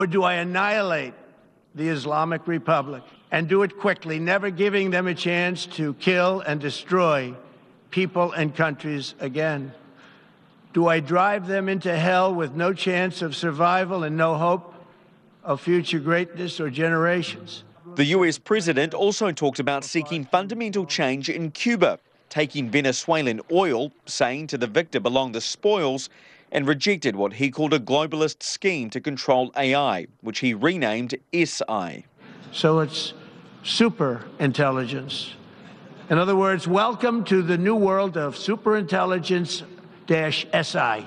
Or do I annihilate the Islamic Republic and do it quickly, never giving them a chance to kill and destroy people and countries again? Do I drive them into hell with no chance of survival and no hope of future greatness or generations? The US president also talked about seeking fundamental change in Cuba, taking Venezuelan oil, saying to the victor belong the spoils, and rejected what he called a globalist scheme to control AI, which he renamed SI. So it's super intelligence. In other words, welcome to the new world of superintelligence-SI.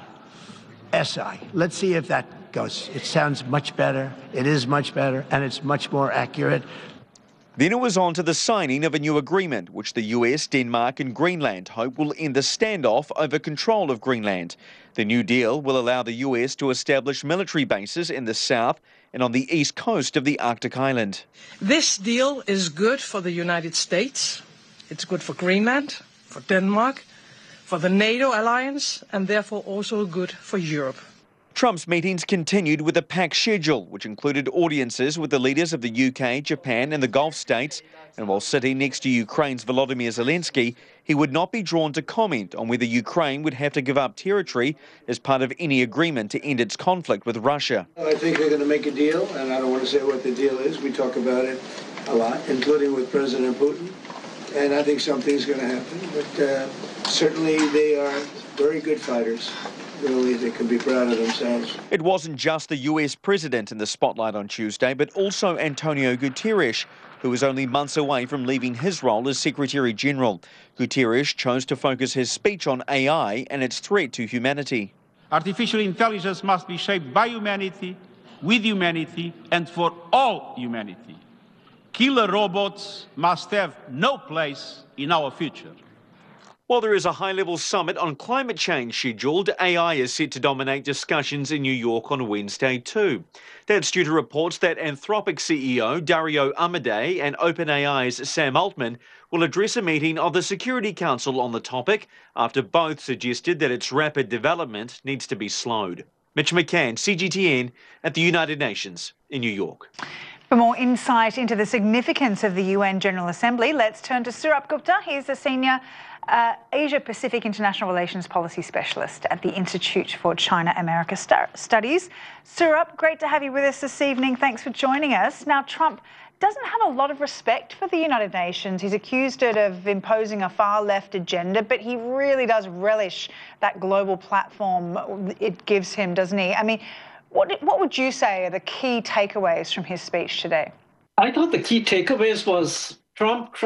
SI. Let's see if that goes. It sounds much better, it is much better, and it's much more accurate. Then it was on to the signing of a new agreement, which the US, Denmark and Greenland hope will end the standoff over control of Greenland. The new deal will allow the US to establish military bases in the south and on the east coast of the Arctic island. This deal is good for the United States, it's good for Greenland, for Denmark, for the NATO alliance, and therefore also good for Europe. Trump's meetings continued with a packed schedule, which included audiences with the leaders of the UK, Japan and the Gulf states. And while sitting next to Ukraine's Volodymyr Zelensky, he would not be drawn to comment on whether Ukraine would have to give up territory as part of any agreement to end its conflict with Russia. I think they're going to make a deal, and I don't want to say what the deal is. We talk about it a lot, including with President Putin. And I think something's going to happen. But certainly they are very good fighters. Really, they can be proud of themselves. It wasn't just the US president in the spotlight on Tuesday, but also Antonio Guterres, who was only months away from leaving his role as Secretary General. Guterres chose to focus his speech on AI and its threat to humanity. Artificial intelligence must be shaped by humanity, with humanity, and for all humanity. Killer robots must have no place in our future. While there is a high-level summit on climate change scheduled, AI is set to dominate discussions in New York on Wednesday too. That's due to reports that Anthropic CEO Dario Amodei and OpenAI's Sam Altman will address a meeting of the Security Council on the topic after both suggested that its rapid development needs to be slowed. Mitch McCann, CGTN at the United Nations in New York. For more insight into the significance of the UN General Assembly, let's turn to Saurabh Gupta. He's a senior Asia-Pacific International Relations Policy Specialist at the Institute for China-America Studies. Saurabh, great to have you with us this evening. Thanks for joining us. Now, Trump doesn't have a lot of respect for the United Nations. He's accused it of imposing a far-left agenda, but he really does relish that global platform it gives him, doesn't he? I mean, what would you say are the key takeaways from his speech today? I thought the key takeaways was Trump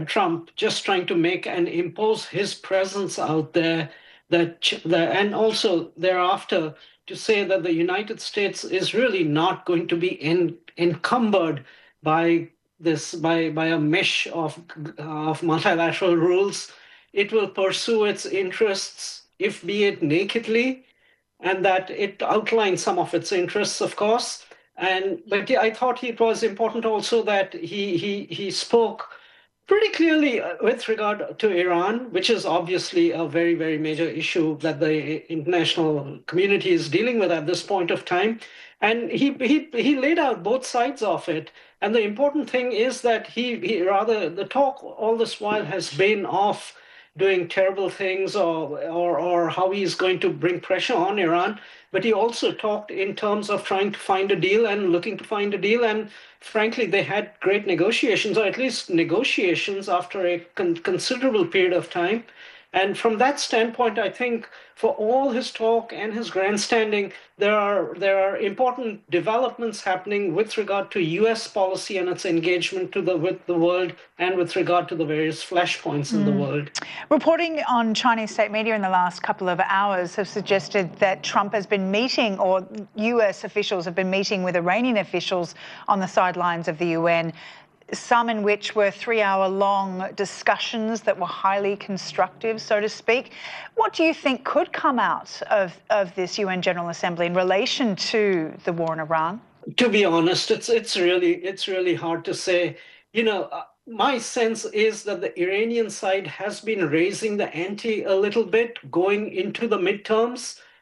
just trying to make and impose his presence out there, and also thereafter to say that the United States is really not going to be encumbered by a mesh of multilateral rules. It will pursue its interests, if be it nakedly, and that it outlines some of its interests, of course. But I thought it was important also that he spoke pretty clearly with regard to Iran, which is obviously a very, very major issue that the international community is dealing with at this point of time. And he laid out both sides of it. And the important thing is that the talk all this while has been of doing terrible things or how he's going to bring pressure on Iran. But he also talked in terms of trying to find a deal and looking to find a deal. And frankly, they had great negotiations, or at least negotiations after a considerable period of time. And from that standpoint, I think for all his talk and his grandstanding, there are important developments happening with regard to U.S. policy and its engagement with the world and with regard to the various flashpoints in the world. Reporting on Chinese state media in the last couple of hours have suggested that Trump has been meeting, or U.S. officials have been meeting with Iranian officials on the sidelines of the UN. Some in which were 3-hour-long discussions that were highly constructive, so to speak. What do you think could come out of this UN General Assembly in relation to the war in Iran? To be honest, it's really hard to say. You know, my sense is that the Iranian side has been raising the ante a little bit going into the midterms.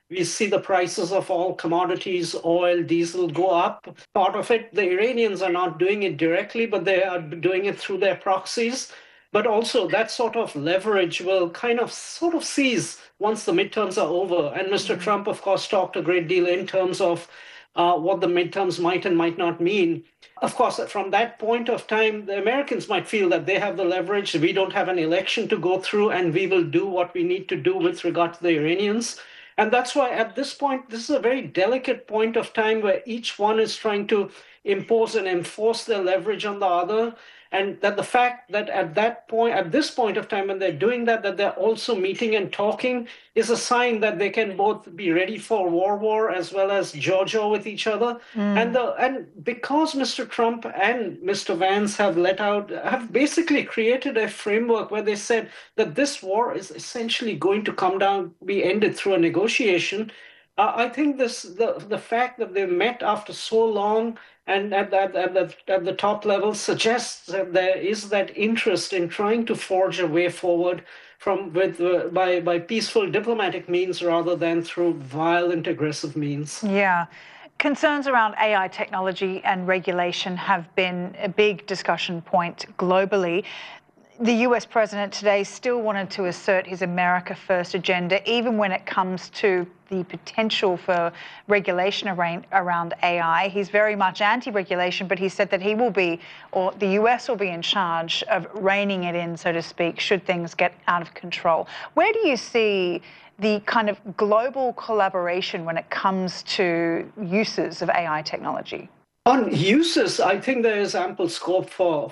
We see the prices of all commodities, oil, diesel go up. Part of it, the Iranians are not doing it directly, but they are doing it through their proxies. But also that sort of leverage will sort of cease once the midterms are over. And Mr. Trump, of course, talked a great deal in terms of what the midterms might and might not mean. Of course, from that point of time, the Americans might feel that they have the leverage. We don't have an election to go through, and we will do what we need to do with regard to the Iranians. And that's why at this point, this is a very delicate point of time where each one is trying to impose and enforce their leverage on the other. And that the fact that at this point of time, when they're doing that they're also meeting and talking is a sign that they can both be ready for war as well as JoJo with each other. And because Mr. Trump and Mr. Vance have basically created a framework where they said that this war is essentially going to be ended through a negotiation. I think the fact that they met after so long and at the top level suggests that there is that interest in trying to forge a way forward by peaceful diplomatic means rather than through violent aggressive means. Yeah. Concerns around AI technology and regulation have been a big discussion point globally. The US president today still wanted to assert his America First agenda, even when it comes to the potential for regulation around AI. He's very much anti-regulation, but he said that the US will be in charge of reining it in, so to speak, should things get out of control. Where do you see the kind of global collaboration when it comes to uses of AI technology? On uses, I think there is ample scope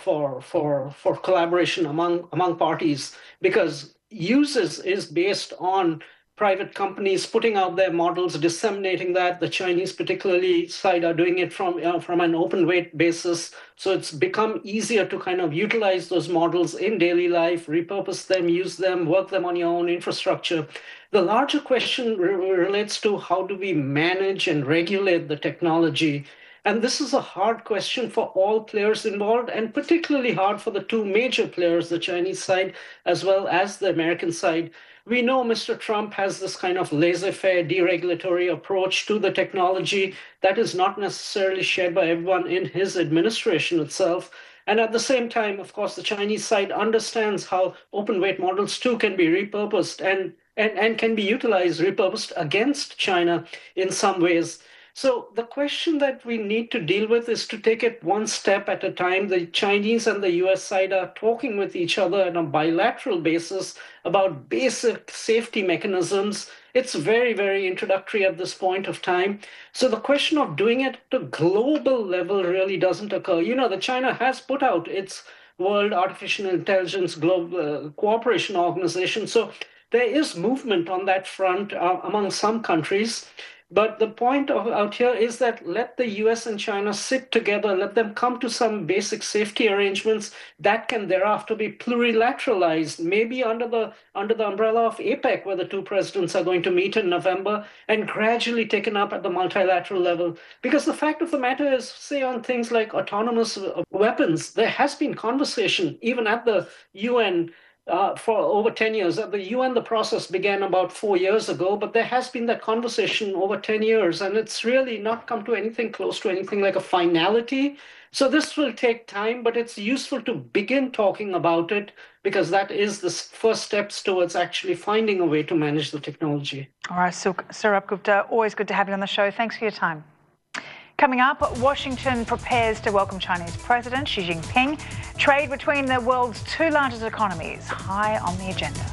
for collaboration among parties, because uses is based on private companies putting out their models, disseminating that. The Chinese particularly side are doing it from an open weight basis. So it's become easier to kind of utilize those models in daily life, repurpose them, use them, work them on your own infrastructure. The larger question relates to how do we manage and regulate the technology. And this is a hard question for all players involved, and particularly hard for the two major players, the Chinese side as well as the American side. We know Mr. Trump has this kind of laissez-faire deregulatory approach to the technology that is not necessarily shared by everyone in his administration itself. And at the same time, of course, the Chinese side understands how open weight models too can be repurposed and can be repurposed against China in some ways. So the question that we need to deal with is to take it one step at a time. The Chinese and the US side are talking with each other on a bilateral basis about basic safety mechanisms. It's very, very introductory at this point of time. So the question of doing it at a global level really doesn't occur. You know, China has put out its World Artificial Intelligence Global Cooperation Organization. So there is movement on that front among some countries. But the point out here is that let the US and China sit together, let them come to some basic safety arrangements that can thereafter be plurilateralized, maybe under the umbrella of APEC, where the two presidents are going to meet in November, and gradually taken up at the multilateral level. Because the fact of the matter is, say on things like autonomous weapons, there has been conversation, even at the UN, for over 10 years. At the UN, the process began about 4 years ago, but there has been that conversation over 10 years, and it's really not come to anything close to anything like a finality. So this will take time, but it's useful to begin talking about it, because that is the first steps towards actually finding a way to manage the technology. All right, Saurabh Gupta, always good to have you on the show. Thanks for your time. Coming up, Washington prepares to welcome Chinese President Xi Jinping. Trade between the world's two largest economies high on the agenda.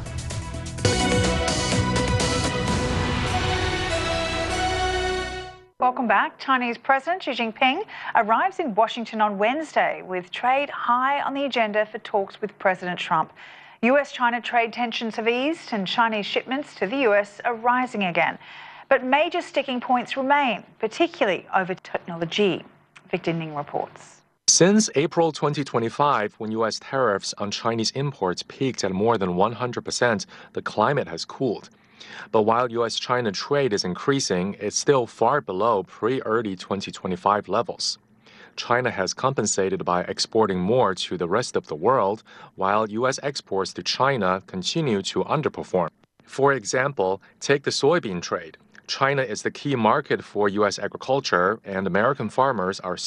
Welcome back. Chinese President Xi Jinping arrives in Washington on Wednesday with trade high on the agenda for talks with President Trump. US-China trade tensions have eased and Chinese shipments to the US are rising again. But major sticking points remain, particularly over technology. Victor Ning reports. Since April 2025, when U.S. tariffs on Chinese imports peaked at more than 100%, the climate has cooled. But while U.S.-China trade is increasing, it's still far below pre-early 2025 levels. China has compensated by exporting more to the rest of the world, while U.S. exports to China continue to underperform. For example, take the soybean trade. China is the key market for U.S. agriculture, and American farmers are